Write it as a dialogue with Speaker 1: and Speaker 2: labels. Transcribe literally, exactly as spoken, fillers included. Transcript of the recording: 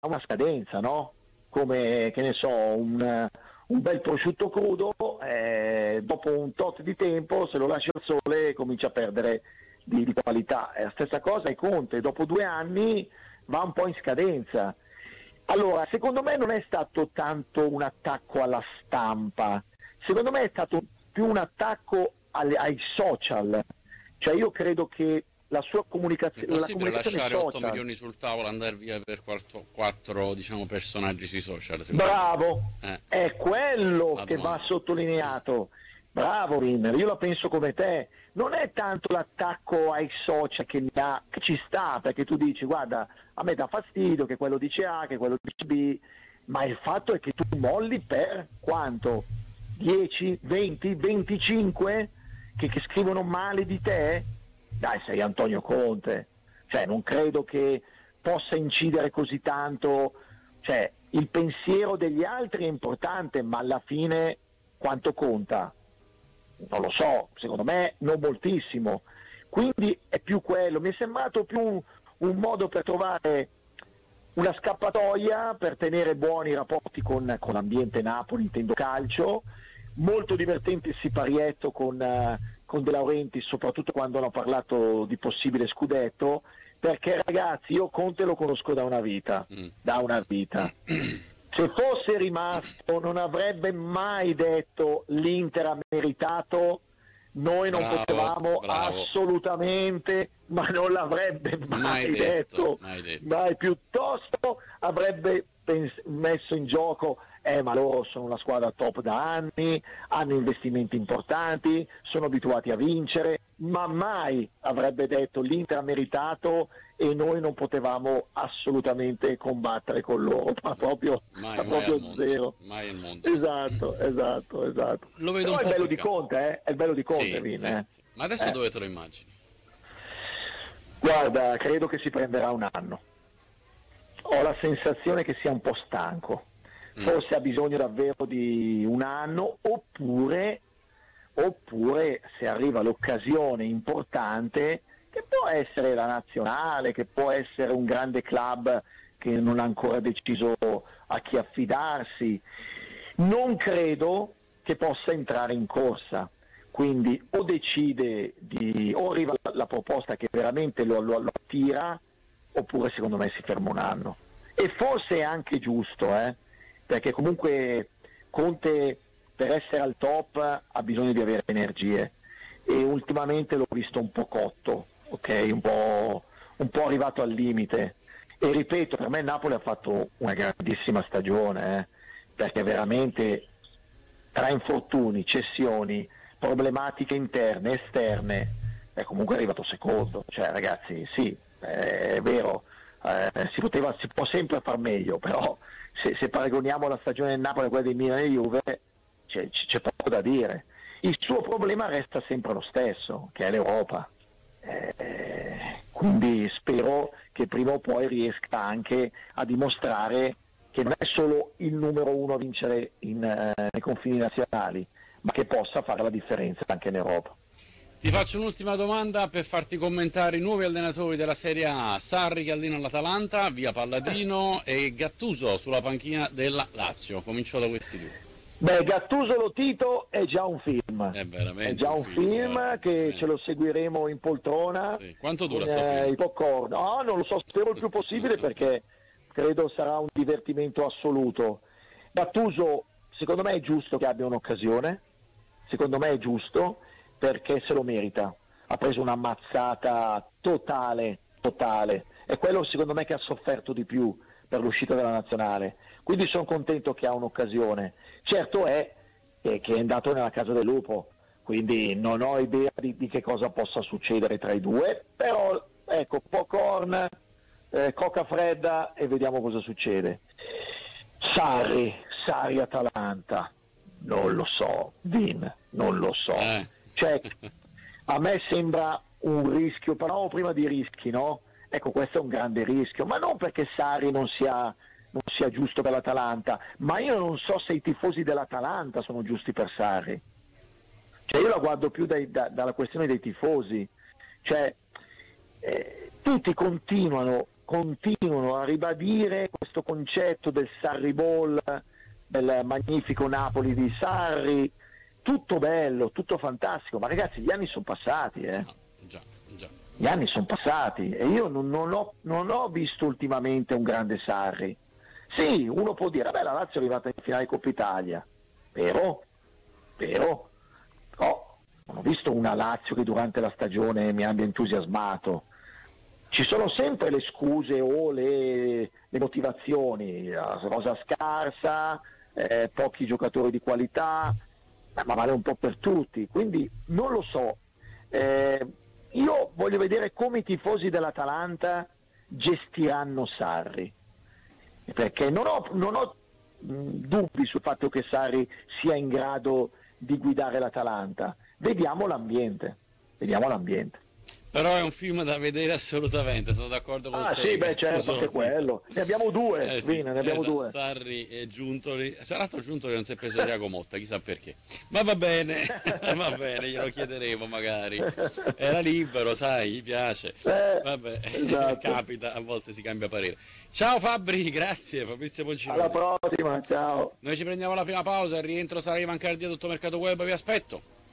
Speaker 1: una scadenza, no? Come, che ne so, un, un bel prosciutto crudo, eh, dopo un tot di tempo, se lo lasci al sole, comincia a perdere di, di qualità. È la stessa cosa è Conte, dopo due anni va un po' in scadenza. Allora, secondo me non è stato tanto un attacco alla stampa, secondo me è stato più un attacco alle, ai social. Cioè io credo che la sua comunicazione,
Speaker 2: è possibile
Speaker 1: la comunicazione
Speaker 2: lasciare
Speaker 1: social,
Speaker 2: otto milioni sul tavolo, andare via per quattro, quattro diciamo, personaggi sui social?
Speaker 1: bravo,
Speaker 2: eh.
Speaker 1: è quello
Speaker 2: La
Speaker 1: che
Speaker 2: domanda.
Speaker 1: va sottolineato. Bravo Rinner, io la penso come te, non è tanto l'attacco ai social che, mi ha, che ci sta, perché tu dici guarda a me dà fastidio che quello dice A, che quello dice B, ma il fatto è che tu molli per quanto? dieci, venti, venticinque che, che scrivono male di te? Dai, sei Antonio Conte, cioè non credo che possa incidere così tanto, cioè il pensiero degli altri è importante, ma alla fine quanto conta? Non lo so, secondo me non moltissimo, quindi è più quello, mi è sembrato più un, un modo per trovare una scappatoia per tenere buoni rapporti con, con l'ambiente Napoli, intendo calcio, molto divertente il siparietto con, uh, con De Laurentiis, soprattutto quando hanno parlato di possibile scudetto, perché ragazzi io Conte lo conosco da una vita, mm. da una vita. Se fosse rimasto non avrebbe mai detto l'Inter ha meritato, noi non
Speaker 2: bravo,
Speaker 1: potevamo
Speaker 2: bravo.
Speaker 1: assolutamente, ma non l'avrebbe mai,
Speaker 2: mai
Speaker 1: detto,
Speaker 2: detto, mai detto,
Speaker 1: mai, piuttosto avrebbe pens- messo in gioco, eh ma loro sono una squadra top da anni, hanno investimenti importanti, sono abituati a vincere, ma mai avrebbe detto l'Inter ha meritato e noi non potevamo assolutamente combattere con loro, ma proprio,
Speaker 2: mai,
Speaker 1: ma
Speaker 2: mai
Speaker 1: proprio
Speaker 2: al
Speaker 1: zero.
Speaker 2: Mai al mondo.
Speaker 1: Esatto, esatto, esatto.
Speaker 2: Lo vedo
Speaker 1: Però
Speaker 2: un
Speaker 1: è
Speaker 2: po'
Speaker 1: bello di
Speaker 2: peccato.
Speaker 1: Conte, eh? È il bello di Conte,
Speaker 2: sì,
Speaker 1: Vin,
Speaker 2: sì,
Speaker 1: eh?
Speaker 2: sì. Ma adesso
Speaker 1: eh.
Speaker 2: dove te lo immagini?
Speaker 1: Guarda, credo che si prenderà un anno. Ho la sensazione che sia un po' stanco. Forse mm. ha bisogno davvero di un anno, oppure, oppure se arriva l'occasione importante, che può essere la nazionale, che può essere un grande club che non ha ancora deciso a chi affidarsi, non credo che possa entrare in corsa. Quindi o decide di, o arriva la, la proposta che veramente lo, lo, lo attira, oppure secondo me si ferma un anno. E forse è anche giusto, eh? Perché comunque Conte per essere al top ha bisogno di avere energie e ultimamente l'ho visto un po' cotto, ok? Un po', un po' arrivato al limite. E ripeto, per me il Napoli ha fatto una grandissima stagione, eh? Perché veramente tra infortuni, cessioni, problematiche interne, esterne, è comunque arrivato secondo. Cioè ragazzi, sì, è vero, eh, si, poteva, si può sempre far meglio, però se, se paragoniamo la stagione del Napoli a quella di Milan e Juve c'è, c'è poco da dire. Il suo problema resta sempre lo stesso, che è l'Europa, eh, quindi spero che prima o poi riesca anche a dimostrare che non è solo il numero uno a vincere in, eh, nei confini nazionali, ma che possa fare la differenza anche in Europa.
Speaker 2: Ti faccio un'ultima domanda per farti commentare i nuovi allenatori della Serie A: Sarri che allena l'Atalanta, via Palladino, e Gattuso sulla panchina della Lazio. Comincio da questi due.
Speaker 1: Beh, Gattuso lo Tito è già un film,
Speaker 2: è,
Speaker 1: è già un, un film,
Speaker 2: film
Speaker 1: che
Speaker 2: veramente.
Speaker 1: Ce lo seguiremo in poltrona.
Speaker 2: Sì. Quanto dura
Speaker 1: con, eh, i popcorn? No, non lo so, spero il più possibile perché credo sarà un divertimento assoluto. Gattuso secondo me è giusto che abbia un'occasione, secondo me è giusto perché se lo merita, ha preso una mazzata totale, totale, è quello secondo me che ha sofferto di più per l'uscita della nazionale, quindi sono contento che ha un'occasione. Certo è che è andato nella casa del lupo, quindi non ho idea di, di che cosa possa succedere tra i due, però ecco, popcorn, eh, coca fredda e vediamo cosa succede. Sarri, Sarri Atalanta, non lo so, Vin, non lo so.
Speaker 2: Eh.
Speaker 1: Cioè, a me sembra un rischio, parlavamo prima di rischi, no? Ecco, questo è un grande rischio, ma non perché Sarri non sia, non sia giusto per l'Atalanta, ma io non so se i tifosi dell'Atalanta sono giusti per Sarri. Cioè io la guardo più dai, da, dalla questione dei tifosi, cioè eh, tutti continuano continuano a ribadire questo concetto del Sarri Ball, del magnifico Napoli di Sarri, tutto bello, tutto fantastico, ma ragazzi gli anni sono passati, eh.
Speaker 2: Già, già.
Speaker 1: Gli anni sono passati e io non, non, ho, non ho visto ultimamente un grande Sarri. Sì, uno può dire, vabbè, la Lazio è arrivata in finale Coppa Italia, vero, vero, però non ho visto una Lazio che durante la stagione mi abbia entusiasmato. Ci sono sempre le scuse o le, le motivazioni, la rosa scarsa, eh, pochi giocatori di qualità, ma vale un po' per tutti, quindi non lo so. Eh, io voglio vedere come i tifosi dell'Atalanta gestiranno Sarri, perché non ho, non ho mh, dubbi sul fatto che Sarri sia in grado di guidare l'Atalanta. Vediamo l'ambiente, vediamo l'ambiente.
Speaker 2: Però è un film da vedere assolutamente, sono d'accordo con
Speaker 1: ah,
Speaker 2: te.
Speaker 1: Ah sì, beh certo, anche quello. Ne abbiamo due,
Speaker 2: eh, sì,
Speaker 1: Vina, ne abbiamo
Speaker 2: esatto,
Speaker 1: due.
Speaker 2: Sarri e Giuntoli. Tra l'altro Giuntoli non si è preso Diago Motta, chissà perché. Ma va bene, va bene, glielo chiederemo magari. Era libero, sai, gli piace.
Speaker 1: Eh,
Speaker 2: Vabbè,
Speaker 1: esatto.
Speaker 2: capita, a volte si cambia parere. Ciao Fabri, grazie, Fabrizio Poncinoni.
Speaker 1: Alla prossima, ciao.
Speaker 2: Noi ci prendiamo la prima pausa, il rientro sarà Ivan Cardia, tutto Mercato Web, vi aspetto.